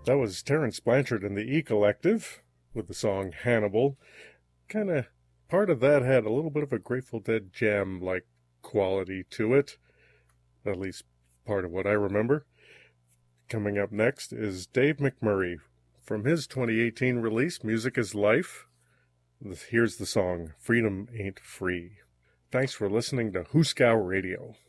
That was Terence Blanchard and the E Collective with the song Hannibal. Kind of part of that had a little bit of a Grateful Dead jam-like quality to it, at least part of what I remember. Coming up next is Dave McMurray from his 2018 release, Music is Life. Here's the song, Freedom Ain't Free. Thanks for listening to Hooskow Radio.